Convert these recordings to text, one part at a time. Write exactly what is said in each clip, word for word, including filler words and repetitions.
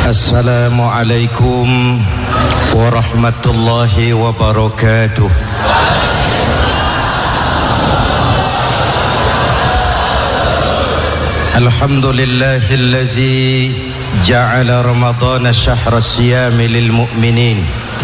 Assalamualaikum warahmatullahi wabarakatuh. Alhamdulillahillazi ja'ala ramadhana syahra siyami lil mu'minin.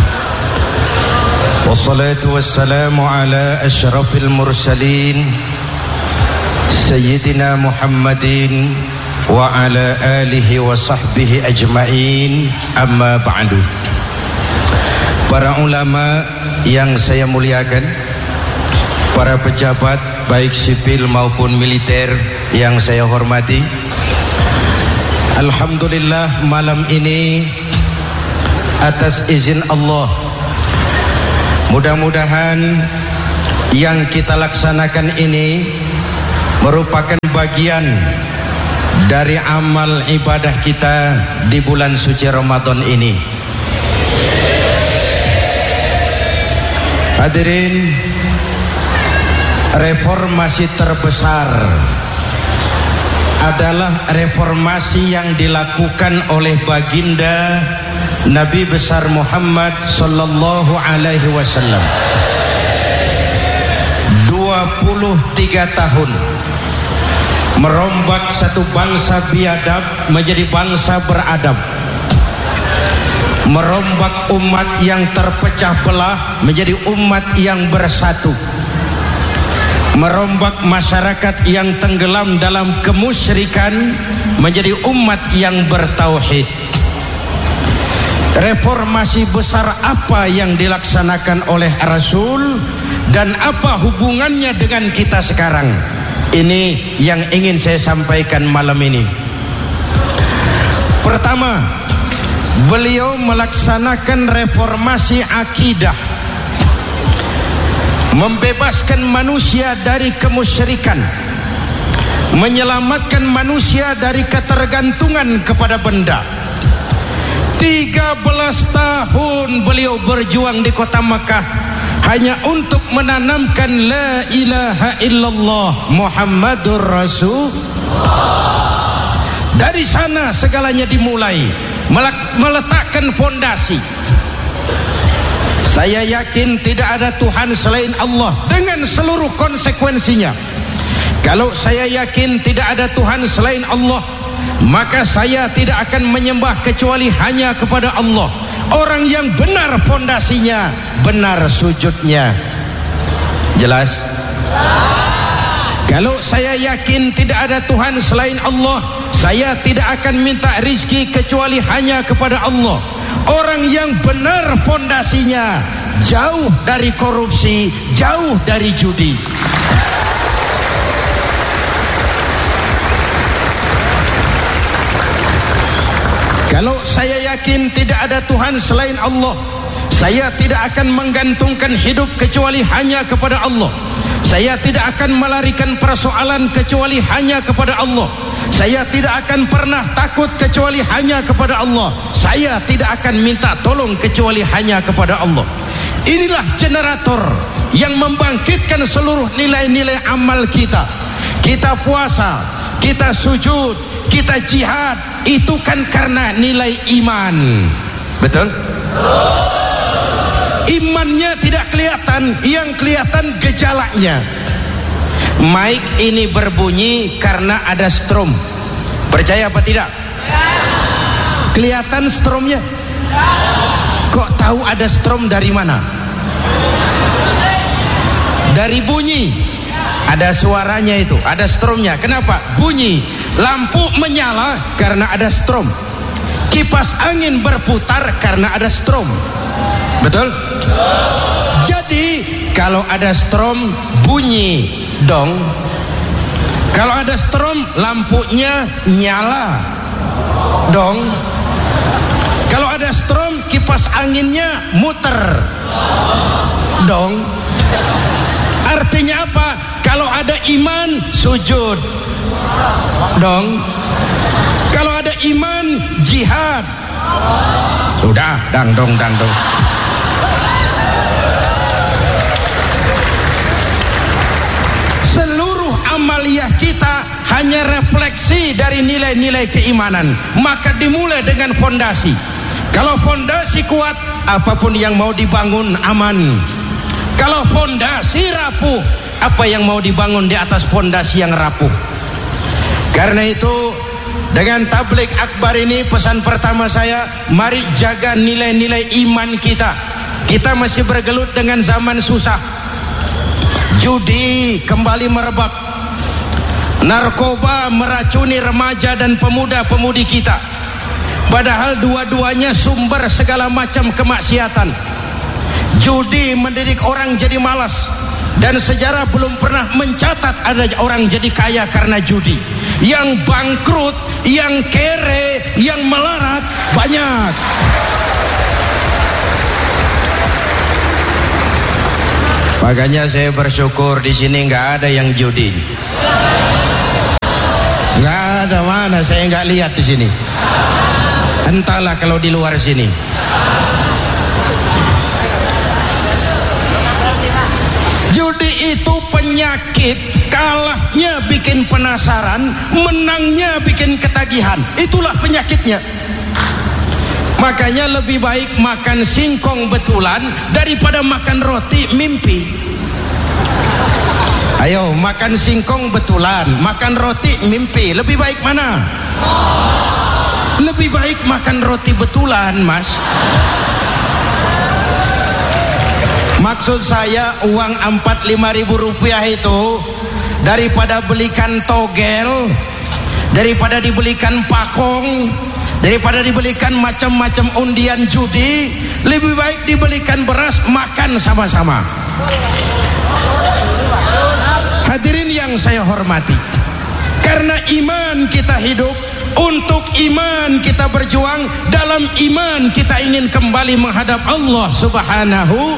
Wassalatu wassalamu ala asyrafil mursalin Sayyidina Muhammadin wa ala alihi wa sahbihi ajma'in, amma ba'du. Para ulama yang saya muliakan, para pejabat baik sipil maupun militer yang saya hormati, alhamdulillah malam ini atas izin Allah, mudah-mudahan yang kita laksanakan ini merupakan bagian dari amal ibadah kita di bulan suci Ramadan ini. Hadirin, reformasi terbesar adalah reformasi yang dilakukan oleh baginda Nabi besar Muhammad sallallahu alaihi wasallam. dua puluh tiga tahun merombak satu bangsa biadab menjadi bangsa beradab, merombak umat yang terpecah belah menjadi umat yang bersatu, merombak masyarakat yang tenggelam dalam kemusyrikan menjadi umat yang bertauhid. Reformasi besar apa yang dilaksanakan oleh Rasul dan apa hubungannya dengan kita sekarang? Ini yang ingin saya sampaikan malam ini. Pertama, beliau melaksanakan reformasi akidah, membebaskan manusia dari kemusyrikan, menyelamatkan manusia dari ketergantungan kepada benda. tiga belas tahun beliau berjuang di kota Makkah hanya untuk menanamkan la ilaha illallah Muhammadur Rasulullah. Dari sana segalanya dimulai, meletakkan fondasi. Saya yakin tidak ada Tuhan selain Allah dengan seluruh konsekuensinya. Kalau saya yakin tidak ada Tuhan selain Allah, maka saya tidak akan menyembah kecuali hanya kepada Allah. Orang yang benar fondasinya, benar sujudnya. Jelas? Kalau saya yakin tidak ada Tuhan selain Allah, saya tidak akan minta rizki kecuali hanya kepada Allah. Orang yang benar fondasinya, jauh dari korupsi, jauh dari judi. Kalau saya yakin tidak ada Tuhan selain Allah, saya tidak akan menggantungkan hidup kecuali hanya kepada Allah. Saya tidak akan melarikan persoalan kecuali hanya kepada Allah. Saya tidak akan pernah takut kecuali hanya kepada Allah. Saya tidak akan minta tolong kecuali hanya kepada Allah. Inilah generator yang membangkitkan seluruh nilai-nilai amal kita. Kita puasa, kita sujud, kita jihad, itu kan karena nilai iman. Betul? Imannya tidak kelihatan, yang kelihatan gejalanya. Mic ini berbunyi karena ada strom. Percaya apa tidak? Kelihatan stromnya? Kok tahu ada strom dari mana? Dari bunyi. Ada suaranya itu, ada stromnya. Kenapa? Bunyi. Lampu menyala karena ada strom. Kipas angin berputar karena ada strom. Betul? Jadi kalau ada strom bunyi dong. Kalau ada strom lampunya nyala dong. Kalau ada strom kipas anginnya muter dong. Artinya apa? Kalau ada iman sujud dong. Kalau ada iman jihad. Udah dang dong dang dong. Seluruh amaliyah kita hanya refleksi dari mempelajari nilai-nilai keimanan, maka dimulai dengan fondasi. Kalau fondasi kuat, apapun yang mau dibangun aman. Kalau fondasi rapuh, apa yang mau dibangun di atas fondasi yang rapuh? Karena itu, dengan tabligh akbar ini, pesan pertama saya, mari jaga nilai-nilai iman kita. Kita masih bergelut dengan zaman susah. Judi kembali merebak, narkoba meracuni remaja dan pemuda-pemudi kita, padahal dua-duanya sumber segala macam kemaksiatan. Judi mendidik orang jadi malas, dan sejarah belum pernah mencatat ada orang jadi kaya karena judi. Yang bangkrut, yang kere, yang melarat banyak. Makanya saya bersyukur di sini nggak ada yang judi. Nggak ada, mana saya nggak lihat di sini. Entahlah kalau di luar sini. Judi itu penyakit, kalahnya bikin penasaran, menangnya bikin ketagihan. Itulah penyakitnya. Makanya lebih baik makan singkong betulan daripada makan roti mimpi. Ayo, makan singkong betulan, makan roti mimpi, lebih baik mana? Lebih baik makan roti betulan, Mas. Maksud saya, uang empat lima ribu rupiah itu daripada belikan togel, daripada dibelikan pakong, daripada dibelikan macam-macam undian judi, lebih baik dibelikan beras, makan sama-sama. Hadirin yang saya hormati, karena iman kita hidup, untuk iman kita berjuang, dalam iman kita ingin kembali menghadap Allah Subhanahu.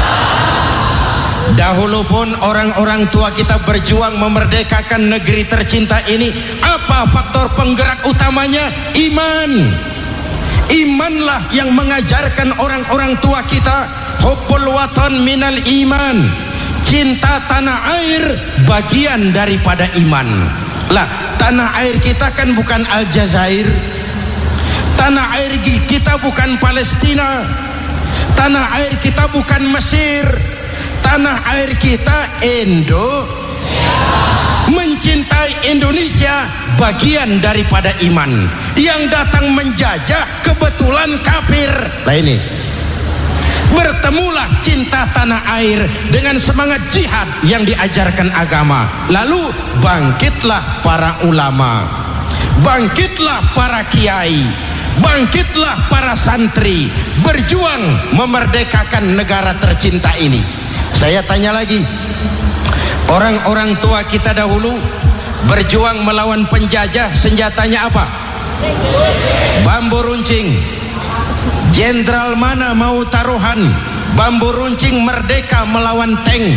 Dahulu pun orang-orang tua kita berjuang memerdekakan negeri tercinta ini. Apa faktor penggerak utamanya? Iman. Imanlah yang mengajarkan orang-orang tua kita, hubbul watan minal iman. Cinta tanah air bagian daripada iman. Lah, tanah air kita kan bukan Aljazair. Tanah air kita bukan Palestina. Tanah air kita bukan Mesir. Tanah air kita Indo. Mencintai Indonesia bagian daripada iman. Yang datang menjajah kebetulan kafir. Lah ini, bertemulah cinta tanah air dengan semangat jihad yang diajarkan agama. Lalu bangkitlah para ulama, bangkitlah para kiai, bangkitlah para santri, berjuang memerdekakan negara tercinta ini. Saya tanya lagi, orang-orang tua kita dahulu berjuang melawan penjajah, senjatanya apa? Bambu runcing. Jenderal mana mau taruhan? Bambu runcing merdeka melawan tank.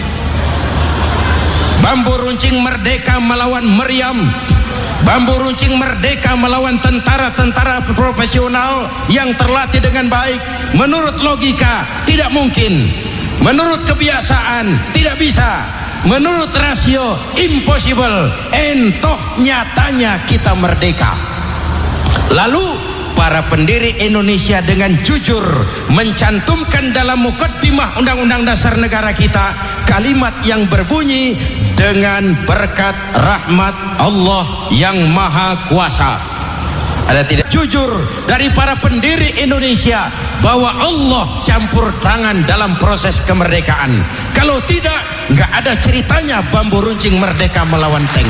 Bambu runcing merdeka melawan meriam. Bambu runcing merdeka melawan tentara-tentara profesional yang terlatih dengan baik. Menurut logika tidak mungkin. Menurut kebiasaan tidak bisa. Menurut rasio impossible. Entoh nyatanya kita merdeka. Lalu para pendiri Indonesia dengan jujur mencantumkan dalam mukaddimah Undang-Undang Dasar Negara kita kalimat yang berbunyi, dengan berkat rahmat Allah yang Maha Kuasa. Ada tidak jujur dari para pendiri Indonesia bahwa Allah campur tangan dalam proses kemerdekaan? Kalau tidak, nggak ada ceritanya bambu runcing merdeka melawan tank.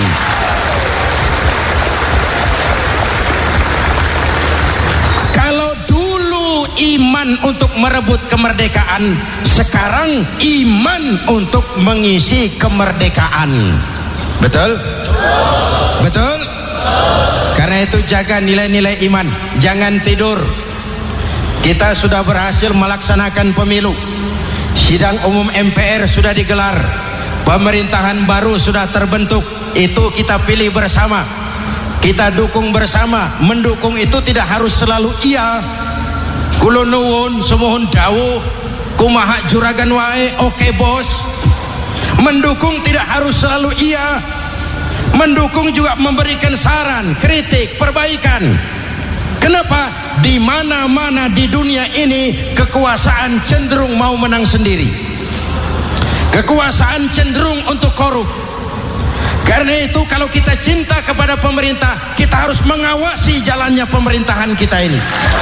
Kalau dulu iman untuk merebut kemerdekaan, sekarang iman untuk mengisi kemerdekaan. Betul? Betul? Karena itu jaga nilai-nilai iman, jangan tidur. Kita sudah berhasil melaksanakan pemilu, sidang umum M P R sudah digelar, pemerintahan baru sudah terbentuk. Itu kita pilih bersama, kita dukung bersama. Mendukung itu tidak harus selalu iya. Kulo nuwun semohon dawuh kumaha juragan wae, oke bos. Mendukung tidak harus selalu iya. mendukung juga memberikan saran, kritik, perbaikan. Kenapa? Di mana-mana di dunia ini kekuasaan cenderung mau menang sendiri. Kekuasaan cenderung untuk korup. Karena itu kalau kita cinta kepada pemerintah, kita harus mengawasi jalannya pemerintahan kita ini.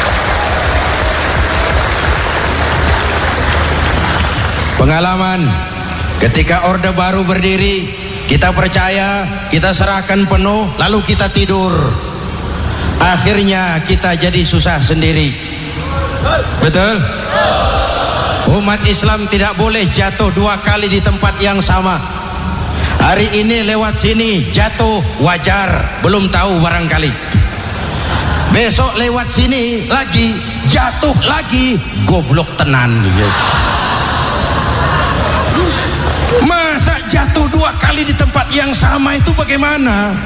Pengalaman ketika Orde Baru berdiri, kita percaya, kita serahkan penuh, lalu kita tidur. Akhirnya kita jadi susah sendiri. Betul? Umat Islam tidak boleh jatuh dua kali di tempat yang sama. Hari ini lewat sini jatuh wajar, belum tahu barangkali. Besok lewat sini lagi jatuh lagi, goblok tenan. Masa jatuh dua kali di tempat yang sama itu bagaimana?